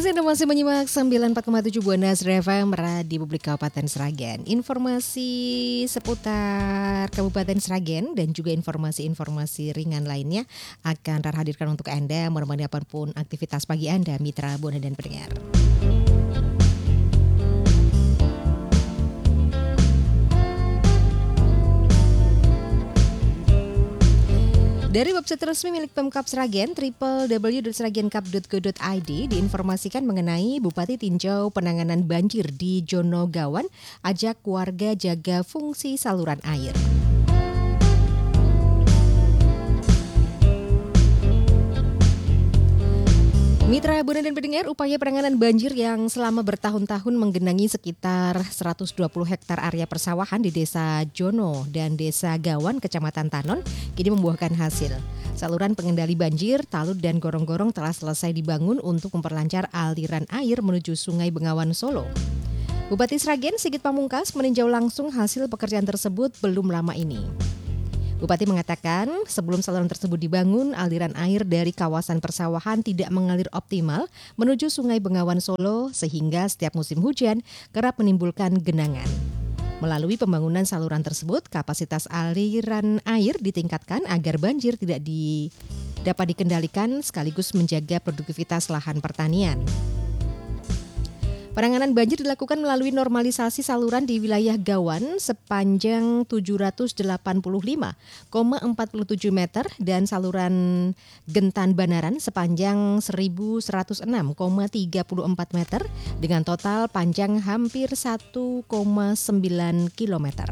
kasih Anda masih menyimak 94,7 Buana FM Radio Publik Kabupaten Sragen. Informasi seputar Kabupaten Sragen dan juga informasi-informasi ringan lainnya akan terhadirkan untuk Anda menemani apapun aktivitas pagi Anda, mitra Buana dan pendengar. Dari website resmi milik Pemkab Sragen, www.sragenkap.go.id diinformasikan mengenai Bupati tinjau penanganan banjir di Jonogawan, ajak warga jaga fungsi saluran air. Mitra Buana dan pendengar, upaya penanganan banjir yang selama bertahun-tahun menggenangi sekitar 120 hektar area persawahan di Desa Jono dan Desa Gawan, Kecamatan Tanon, kini membuahkan hasil. Saluran pengendali banjir, talud dan gorong-gorong telah selesai dibangun untuk memperlancar aliran air menuju Sungai Bengawan Solo. Bupati Sragen Sigit Pamungkas meninjau langsung hasil pekerjaan tersebut belum lama ini. Bupati mengatakan sebelum saluran tersebut dibangun, aliran air dari kawasan persawahan tidak mengalir optimal menuju Sungai Bengawan Solo sehingga setiap musim hujan kerap menimbulkan genangan. Melalui pembangunan saluran tersebut, kapasitas aliran air ditingkatkan agar banjir tidak dapat dikendalikan sekaligus menjaga produktivitas lahan pertanian. Penanganan banjir dilakukan melalui normalisasi saluran di wilayah Gawan sepanjang 785,47 meter dan saluran Gentan Banaran sepanjang 1106,34 meter dengan total panjang hampir 1,9 kilometer.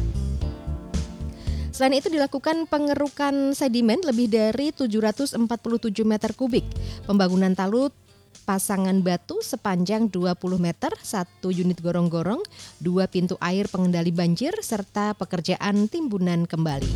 Selain itu dilakukan pengerukan sedimen lebih dari 747 meter kubik, pembangunan talud, pasangan batu sepanjang 20 meter, 1 unit gorong-gorong, 2 pintu air pengendali banjir, serta pekerjaan timbunan kembali.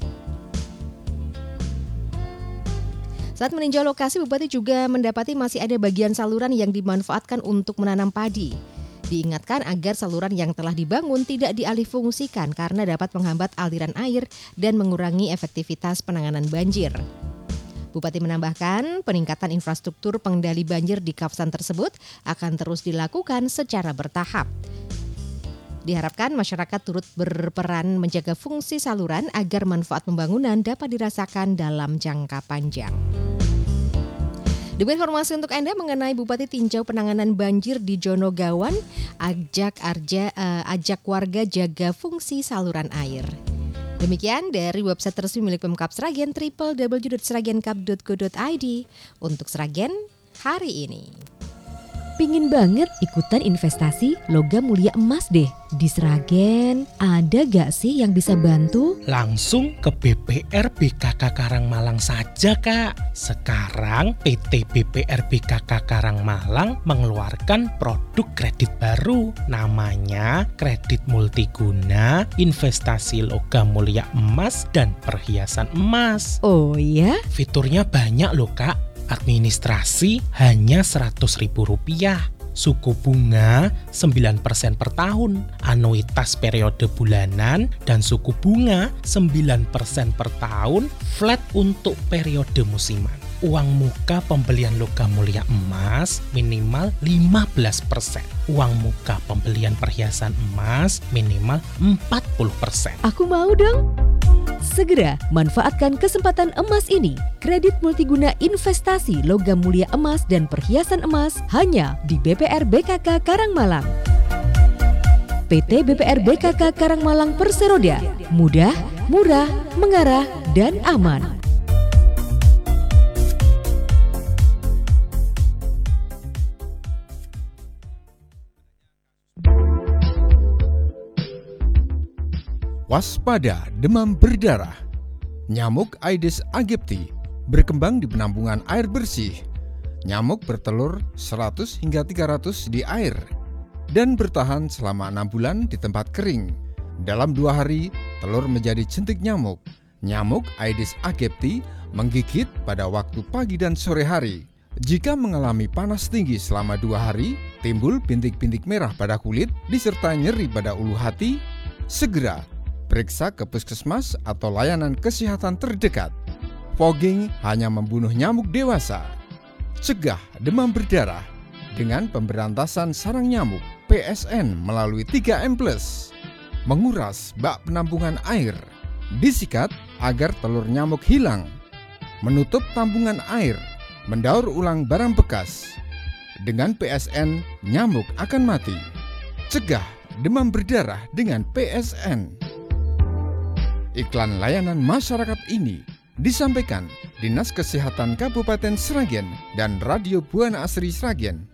Saat meninjau lokasi, Bupati juga mendapati masih ada bagian saluran yang dimanfaatkan untuk menanam padi. Diingatkan agar saluran yang telah dibangun tidak dialihfungsikan karena dapat menghambat aliran air dan mengurangi efektivitas penanganan banjir. Bupati menambahkan peningkatan infrastruktur pengendali banjir di kawasan tersebut akan terus dilakukan secara bertahap. Diharapkan masyarakat turut berperan menjaga fungsi saluran agar manfaat pembangunan dapat dirasakan dalam jangka panjang. Demi informasi untuk Anda mengenai Bupati tinjau penanganan banjir di Jonogawan, ajak warga jaga fungsi saluran air. Demikian dari website resmi milik Pemkab Sragen, www.sragenkap.go.id untuk Sragen hari ini. Pingin banget ikutan investasi logam mulia emas deh. Di Sragen ada gak sih yang bisa bantu? Langsung ke BPR BKK Karangmalang saja, Kak. Sekarang PT BPR BKK Karangmalang mengeluarkan produk kredit baru. Namanya kredit multiguna, investasi logam mulia emas dan perhiasan emas. Oh ya? Fiturnya banyak loh, Kak. Administrasi hanya Rp100.000, suku bunga 9% per tahun, anuitas periode bulanan, dan suku bunga 9% per tahun flat untuk periode musiman. Uang muka pembelian logam mulia emas minimal 15%. Uang muka pembelian perhiasan emas minimal 40%. Aku mau dong. Segera manfaatkan kesempatan emas ini. Kredit multiguna investasi logam mulia emas dan perhiasan emas hanya di BPR BKK Karangmalang. PT BPR BKK Karangmalang Perseroda. Mudah, murah, mengarah, dan aman. Waspada demam berdarah. Nyamuk Aedes aegypti berkembang di penampungan air bersih. Nyamuk bertelur 100 hingga 300 di air dan bertahan selama 6 bulan di tempat kering. Dalam 2 hari, telur menjadi jentik nyamuk. Nyamuk Aedes aegypti menggigit pada waktu pagi dan sore hari. Jika mengalami panas tinggi selama 2 hari, timbul bintik-bintik merah pada kulit disertai nyeri pada ulu hati, segera periksa ke puskesmas atau layanan kesehatan terdekat. Fogging hanya membunuh nyamuk dewasa. Cegah demam berdarah dengan pemberantasan sarang nyamuk PSN melalui 3M+, menguras bak penampungan air, disikat agar telur nyamuk hilang, menutup tambungan air, mendaur ulang barang bekas. Dengan PSN, nyamuk akan mati. Cegah demam berdarah dengan PSN. Iklan layanan masyarakat ini disampaikan Dinas Kesehatan Kabupaten Sragen dan Radio Buana Asri Sragen.